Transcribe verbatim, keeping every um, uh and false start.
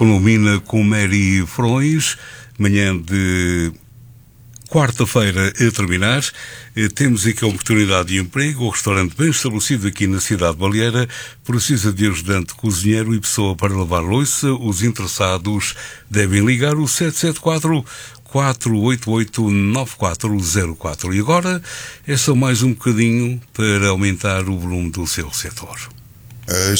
Colombina com Mary Frões, manhã de quarta-feira a terminar. Temos aqui a oportunidade de emprego. O restaurante bem estabelecido aqui na cidade de Baleira precisa de ajudante cozinheiro e pessoa para lavar louça. Os interessados devem ligar o sete sete quatro, quatro oito oito, nove quatro zero quatro. E agora é só mais um bocadinho para aumentar o volume do seu setor. As